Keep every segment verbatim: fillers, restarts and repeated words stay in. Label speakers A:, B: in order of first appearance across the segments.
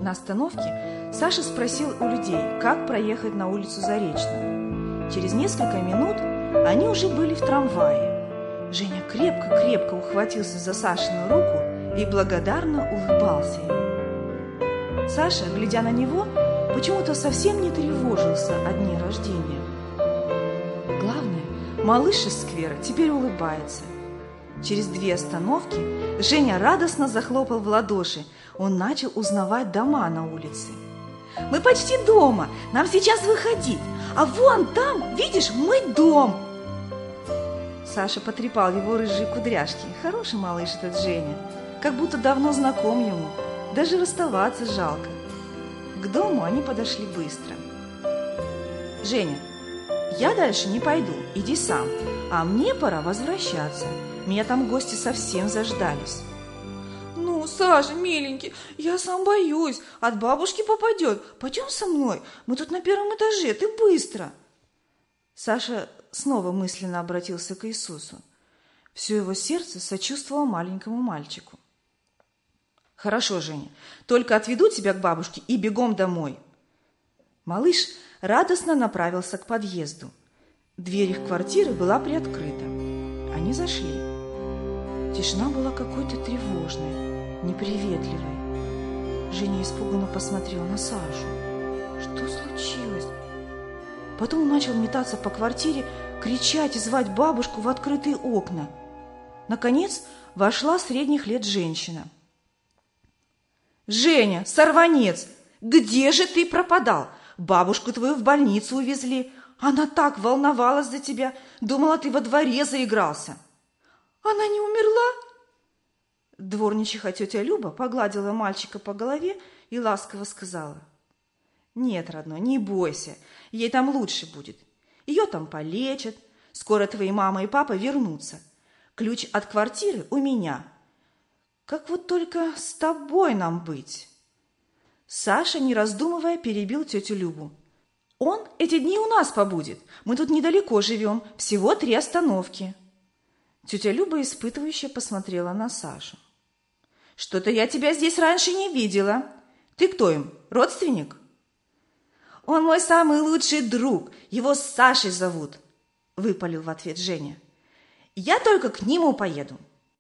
A: На остановке Саша спросил у людей, как проехать на улицу Заречную. Через несколько минут они уже были в трамвае. Женя крепко-крепко ухватился за Сашину руку и благодарно улыбался ему. Саша, глядя на него, почему-то совсем не тревожился о дне рождения. Главное, малыш из сквера теперь улыбается. Через две остановки Женя радостно захлопал в ладоши. Он начал узнавать дома на улице. «Мы почти дома, нам сейчас выходить. А вон там, видишь, мой дом!» Саша потрепал его рыжие кудряшки. Хороший малыш этот Женя, как будто давно знаком ему. Даже расставаться жалко. К дому они подошли быстро. «Женя, я дальше не пойду, иди сам. А мне пора возвращаться. Меня там гости совсем заждались». «Ну, Саша, миленький, я сам боюсь. От бабушки попадет. Пойдем со мной. Мы тут на первом этаже. Ты быстро». Саша снова мысленно обратился к Иисусу. Все его сердце сочувствовало маленькому мальчику. «Хорошо, Женя, только отведу тебя к бабушке и бегом домой». Малыш радостно направился к подъезду. Дверь их квартиры была приоткрыта. Они зашли. Тишина была какой-то тревожной, неприветливой. Женя испуганно посмотрел на Сашу. Что случилось? Потом он начал метаться по квартире, кричать и звать бабушку в открытые окна. Наконец вошла средних лет женщина. «Женя, сорванец, где же ты пропадал? Бабушку твою в больницу увезли. Она так волновалась за тебя, думала, ты во дворе заигрался». «Она не умерла?» Дворничиха тетя Люба погладила мальчика по голове и ласково сказала: «Нет, родной, не бойся, ей там лучше будет. Ее там полечат, скоро твои мама и папа вернутся. Ключ от квартиры у меня. Как вот только с тобой нам быть?» Саша, не раздумывая, перебил тетю Любу. «Он эти дни у нас побудет. Мы тут недалеко живем, всего три остановки». Тетя Люба испытывающе посмотрела на Сашу. «Что-то я тебя здесь раньше не видела. Ты кто им, родственник?» «Он мой самый лучший друг, его Сашей зовут», — выпалил в ответ Женя. «Я только к нему поеду».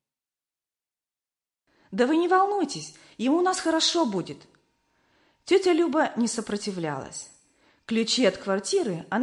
A: «Да вы не волнуйтесь, ему у нас хорошо будет». Тетя Люба не сопротивлялась. Ключи от квартиры она